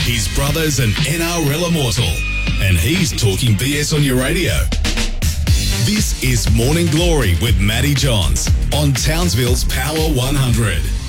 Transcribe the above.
His brother's an NRL immortal, and he's talking BS on your radio. This is Morning Glory with Matty Johns on Townsville's Power 100.